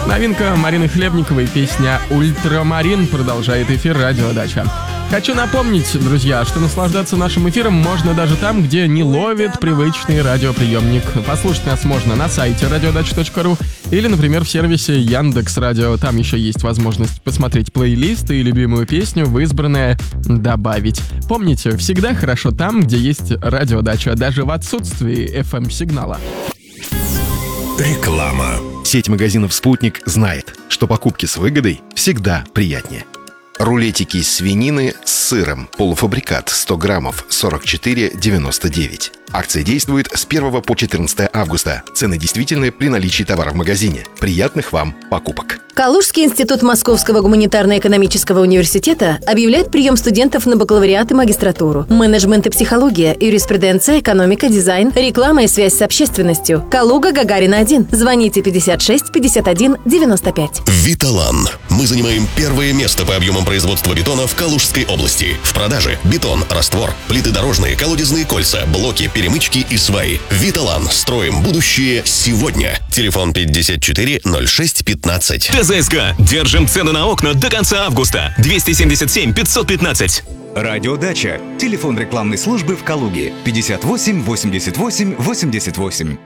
Новинка Марины Хлебниковой, песня «Ультрамарин» продолжает эфир «Радио Дача». Хочу напомнить, друзья, что наслаждаться нашим эфиром можно даже там, где не ловит привычный радиоприемник. Послушать нас можно на сайте radiodacha.ru или, например, в сервисе Яндекс.Радио. Там еще есть возможность посмотреть плейлисты и любимую песню в избранное добавить. Помните, всегда хорошо там, где есть Радио Дача, даже в отсутствии FM-сигнала. Реклама. Сеть магазинов «Спутник» знает, что покупки с выгодой всегда приятнее. Рулетики из свинины с сыром. Полуфабрикат 100 граммов 44,99. Акция действует с 1 по 14 августа. Цены действительны при наличии товара в магазине. Приятных вам покупок. Калужский институт Московского гуманитарно-экономического университета объявляет прием студентов на бакалавриат и магистратуру. Менеджмент и психология, юриспруденция, экономика, дизайн, реклама и связь с общественностью. Калуга, Гагарина 1. Звоните 56 51 95. Виталан. Мы занимаем первое место по объемам производства бетона в Калужской области. В продаже бетон, раствор, плиты дорожные, колодезные кольца, блоки, перемычки и сваи. Виталан. Строим будущее сегодня. Телефон 54 06 15. ТЗСК. Держим цены на окна до конца августа. 277 515. Радио Дача. Телефон рекламной службы в Калуге 58 88 88.